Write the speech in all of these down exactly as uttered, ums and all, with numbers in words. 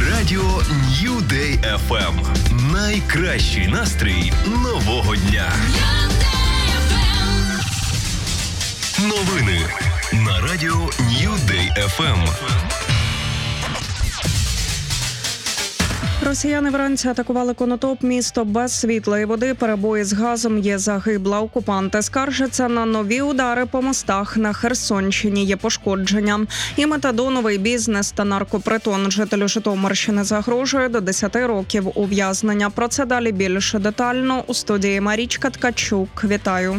Радіо New Day еф ем. Найкращий настрій нового дня. Новини на Радіо New Day еф ем. Росіяни вранці атакували Конотоп, місто без світла і води, перебої з газом, є загибла. Окупанти скаржаться на нові удари по мостах на Херсонщині, є пошкодження. І метадоновий бізнес та наркопритон жителю Житомирщини загрожує до десяти років ув'язнення. Про це далі більше детально у студії Марічка Ткачук. Вітаю.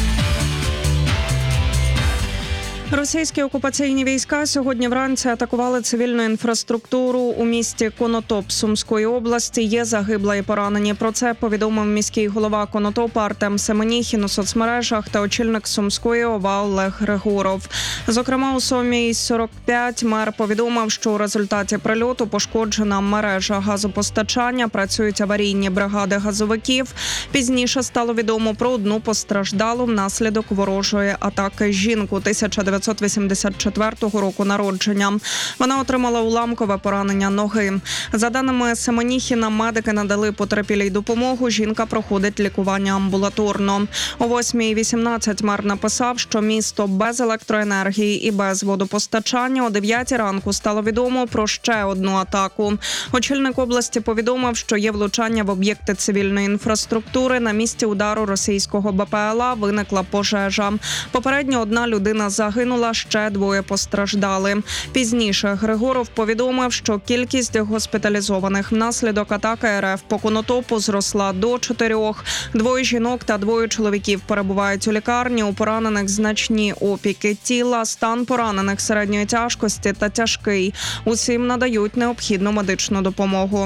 Російські окупаційні війська сьогодні вранці атакували цивільну інфраструктуру у місті Конотоп Сумської області. Є загибла і поранені. Про це повідомив міський голова Конотопа Артем Семеніхін у соцмережах та очільник Сумської ОВА Олег Григоров. Зокрема, у сьомій сорок п'ять мер повідомив, що у результаті прильоту пошкоджена мережа газопостачання, працюють аварійні бригади газовиків. Пізніше стало відомо про одну постраждалу внаслідок ворожої атаки жінку тисяча дев'ятсот вісімдесят четвертого року народження. Вона отримала уламкове поранення ноги. За даними Семеніхіна, медики надали потерпілій допомогу. Жінка проходить лікування амбулаторно. О восьмій вісімнадцять мер написав, що місто без електроенергії і без водопостачання. О дев'ятій ранку стало відомо про ще одну атаку. Очільник області повідомив, що є влучання в об'єкти цивільної інфраструктури. На місці удару російського Бе Пе Еле А виникла пожежа. Попередньо одна людина загинула. Ще двоє постраждали. Пізніше Григоров повідомив, що кількість госпіталізованих внаслідок атаки Ер Еф по Конотопу зросла до чотирьох. Двоє жінок та двоє чоловіків перебувають у лікарні. У поранених значні опіки тіла, стан поранених середньої тяжкості та тяжкий. Усім надають необхідну медичну допомогу.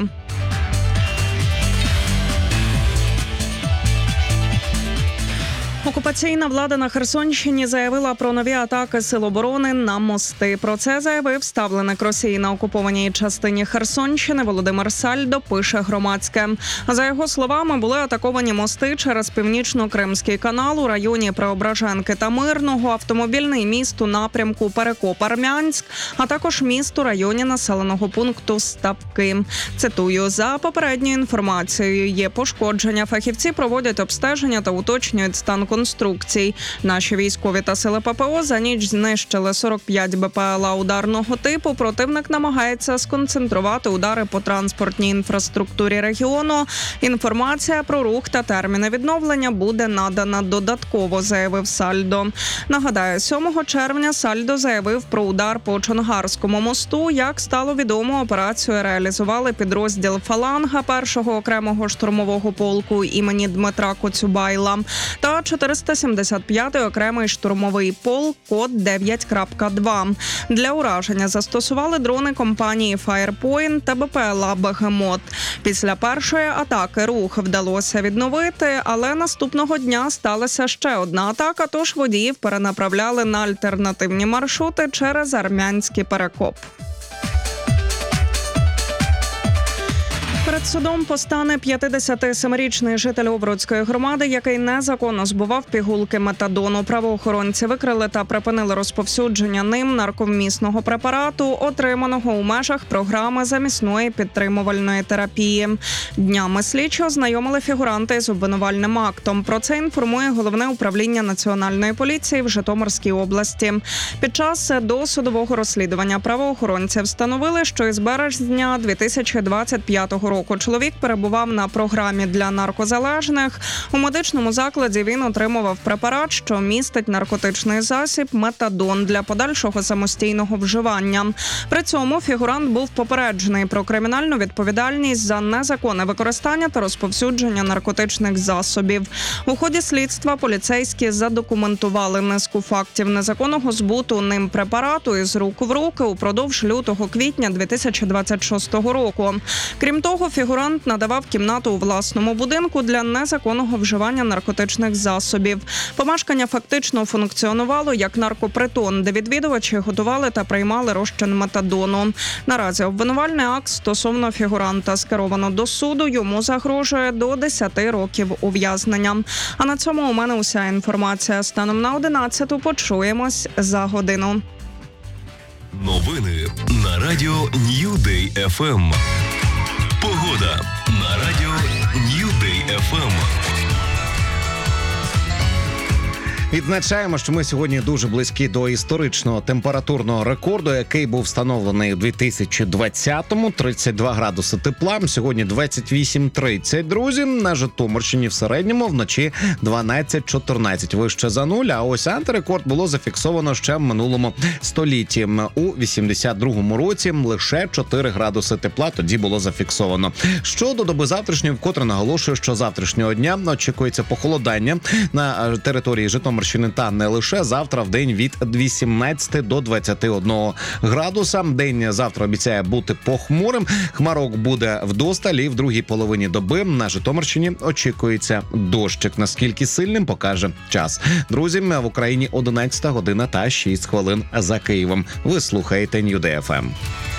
Окупаційна влада на Херсонщині заявила про нові атаки сил оборони на мости. Про це заявив ставленик Росії на окупованій частині Херсонщини Володимир Сальдо, пише Громадське. За його словами, були атаковані мости через Північно-Кримський канал у районі Преображенки та Мирного, автомобільний міст у напрямку Перекоп-Армянськ, а також міст у районі населеного пункту Ставки. Цитую, за попередньою інформацією, є пошкодження. Фахівці проводять обстеження та уточнюють стан конструкцій. Наші військові та сили Пе Пе О за ніч знищили сорок п'ять Бе Пе Еле А ударного типу. Противник намагається сконцентрувати удари по транспортній інфраструктурі регіону. Інформація про рух та терміни відновлення буде надана додатково, заявив Сальдо. Нагадаю, сьомого червня Сальдо заявив про удар по Чонгарському мосту. Як стало відомо, операцію реалізували підрозділ «Фаланга» першого окремого штурмового полку імені Дмитра Коцюбайла та чотириста сімдесят п'ятий окремий штурмовий полк код дев'ять крапка два. Для ураження застосували дрони компанії «Фаєрпойнт» та Бе Пе Еле А «Бегемот». Після першої атаки рух вдалося відновити, але наступного дня сталася ще одна атака, тож водіїв перенаправляли на альтернативні маршрути через Армянський Перекоп. Перед судом постане п'ятдесятисемирічний житель Овруцької громади, який незаконно збував пігулки метадону. Правоохоронці викрили та припинили розповсюдження ним нарковмісного препарату, отриманого у межах програми замісної підтримувальної терапії. Днями слідчі ознайомили фігуранти з обвинувальним актом. Про це інформує Головне управління Національної поліції в Житомирській області. Під час досудового розслідування правоохоронці встановили, що із березня дві тисячі двадцять п'ятого року чоловік перебував на програмі для наркозалежних. У медичному закладі він отримував препарат, що містить наркотичний засіб метадон для подальшого самостійного вживання. При цьому фігурант був попереджений про кримінальну відповідальність за незаконне використання та розповсюдження наркотичних засобів. У ході слідства поліцейські задокументували низку фактів незаконного збуту ним препарату із рук в руки упродовж лютого-квітня дві тисячі двадцять шостого року. Крім того, фігурант надавав кімнату у власному будинку для незаконного вживання наркотичних засобів. Помешкання фактично функціонувало як наркопритон, де відвідувачі готували та приймали розчин метадону. Наразі обвинувальний акт стосовно фігуранта скеровано до суду. Йому загрожує до десяти років ув'язнення. А на цьому у мене уся інформація. Станом на одинадцяту почуємось за годину. Новини на радіо New Day еф ем. Погода на радіо New Day еф ем. Відзначаємо, що ми сьогодні дуже близькі до історичного температурного рекорду, який був встановлений у дві тисячі двадцятому. тридцять два градуси тепла. Сьогодні двадцять вісім тридцять, друзі. На Житомирщині в середньому вночі дванадцять чотирнадцять вище за нуль. А ось антирекорд було зафіксовано ще в минулому столітті. У вісімдесят другому році лише чотири градуси тепла тоді було зафіксовано. Щодо доби завтрашньої, вкотре наголошую, що завтрашнього дня очікується похолодання на території Житомирщини та не лише. Завтра в день від вісімнадцяти до двадцяти одного градуса. День завтра обіцяє бути похмурим. Хмарок буде вдосталь, і в другій половині доби на Житомирщині очікується дощик. Наскільки сильним, покаже час. Друзі, в Україні одинадцята година та шість хвилин за Києвом. Ви слухаєте New Day еф ем.